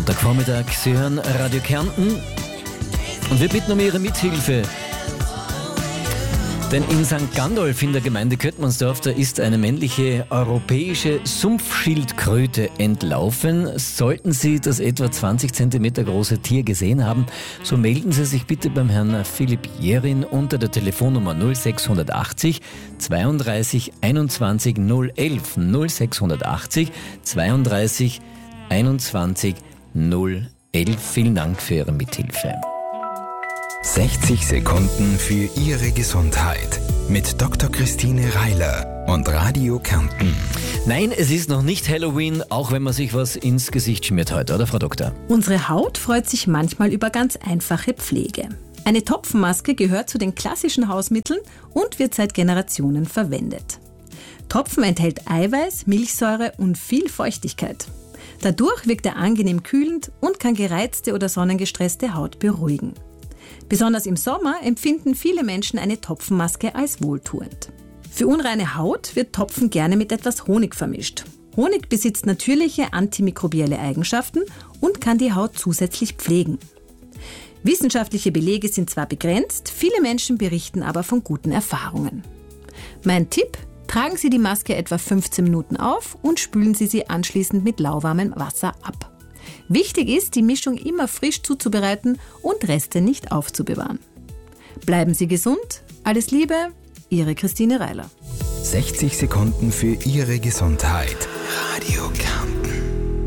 Sonntagvormittag, Sie hören Radio Kärnten und wir bitten um Ihre Mithilfe. Denn in St. Gandolf in der Gemeinde Köttmannsdorf, da ist eine männliche europäische Sumpfschildkröte entlaufen. Sollten Sie das etwa 20 cm große Tier gesehen haben, so melden Sie sich bitte beim Herrn Philipp Jerin unter der Telefonnummer 0680 32 21 011 0680 32 21 011. Vielen Dank für Ihre Mithilfe. 60 Sekunden für Ihre Gesundheit mit Dr. Christine Reiler und Radio Kärnten. Nein, es ist noch nicht Halloween, auch wenn man sich was ins Gesicht schmiert heute, oder Frau Doktor? Unsere Haut freut sich manchmal über ganz einfache Pflege. Eine Topfenmaske gehört zu den klassischen Hausmitteln und wird seit Generationen verwendet. Topfen enthält Eiweiß, Milchsäure und viel Feuchtigkeit. Dadurch wirkt er angenehm kühlend und kann gereizte oder sonnengestresste Haut beruhigen. Besonders im Sommer empfinden viele Menschen eine Topfenmaske als wohltuend. Für unreine Haut wird Topfen gerne mit etwas Honig vermischt. Honig besitzt natürliche antimikrobielle Eigenschaften und kann die Haut zusätzlich pflegen. Wissenschaftliche Belege sind zwar begrenzt, viele Menschen berichten aber von guten Erfahrungen. Mein Tipp: Tragen Sie die Maske etwa 15 Minuten auf und spülen Sie sie anschließend mit lauwarmem Wasser ab. Wichtig ist, die Mischung immer frisch zuzubereiten und Reste nicht aufzubewahren. Bleiben Sie gesund. Alles Liebe, Ihre Christine Reiler. 60 Sekunden für Ihre Gesundheit. Radio Kärnten.